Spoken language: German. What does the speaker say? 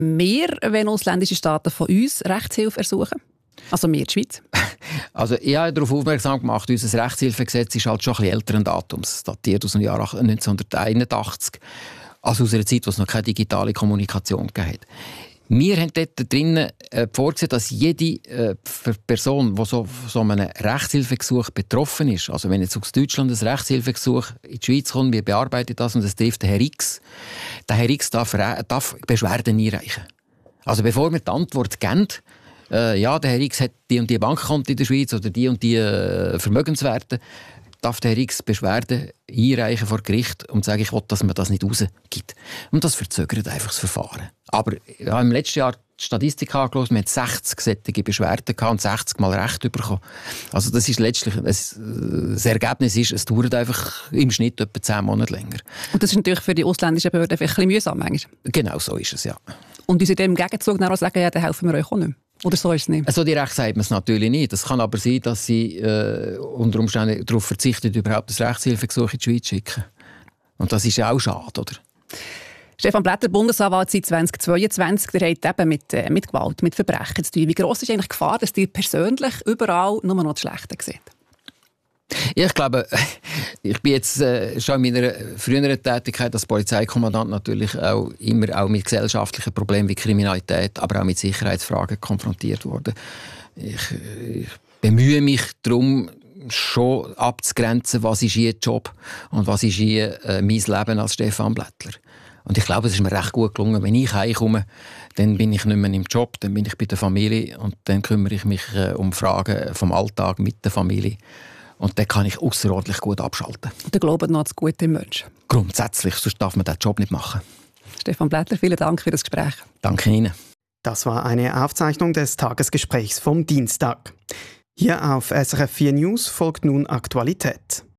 wir, wenn ausländische Staaten von uns Rechtshilfe ersuchen? Also wir in der Schweiz? Also ich habe darauf aufmerksam gemacht, unser Rechtshilfegesetz ist halt schon ein bisschen älteren Datums. Es datiert aus dem Jahr 1981. Also aus einer Zeit, wo es noch keine digitale Kommunikation gegeben hat. Wir haben dort drinnen vorgesehen, dass jede Person, die so einem Rechtshilfegesuch betroffen ist, also wenn jetzt aus Deutschland ein Rechtshilfegesuch in die Schweiz kommt, wir bearbeiten das und es trifft den Herr X. Der Herr X darf Beschwerden einreichen. Also bevor wir die Antwort geben, ja, der Herr X hat die und die Bankkonto in der Schweiz oder die und die Vermögenswerte, darf der Herr X Beschwerden einreichen vor Gericht und sagen, ich will, dass man das nicht rausgibt. Und das verzögert einfach das Verfahren. Aber ich habe im letzten Jahr die Statistik angeschaut, wir hatten 60 solche Beschwerden und 60 Mal Recht bekommen. Also das ist letztlich, das Ergebnis ist, es dauert einfach im Schnitt etwa 10 Monate länger. Und das ist natürlich für die ausländischen Behörden vielleicht ein bisschen mühsam manchmal. Genau so ist es, ja. Und die sind im Gegenzug dann auch sagen, ja, dann helfen wir euch auch nicht mehr. Oder so ist es nicht? Also direkt sagt man es natürlich nicht. Es kann aber sein, dass sie unter Umständen darauf verzichten, überhaupt das Rechtshilfegesuch in die Schweiz zu schicken. Und das ist ja auch schade, oder? Stefan Blättler, Bundesanwalt seit 2022, der hat eben mit Gewalt, mit Verbrechen zu tun. Wie gross ist eigentlich die Gefahr, dass ihr persönlich überall nur noch das Schlechte seht? Ich glaube, ich bin jetzt schon in meiner früheren Tätigkeit als Polizeikommandant natürlich immer auch mit gesellschaftlichen Problemen wie Kriminalität, aber auch mit Sicherheitsfragen konfrontiert worden. Ich bemühe mich darum, schon abzugrenzen, was ist Ihr Job und was ist Ihr mein Leben als Stefan Blättler. Und ich glaube, es ist mir recht gut gelungen. Wenn ich heimkomme, dann bin ich nicht mehr im Job, dann bin ich bei der Familie und dann kümmere ich mich um Fragen vom Alltag mit der Familie. Und dann kann ich außerordentlich gut abschalten. Der Glaube noch an das Gute im Menschen. Grundsätzlich, sonst darf man diesen Job nicht machen. Stefan Blättler, vielen Dank für das Gespräch. Danke Ihnen. Das war eine Aufzeichnung des Tagesgesprächs vom Dienstag. Hier auf SRF 4 News folgt nun Aktualität.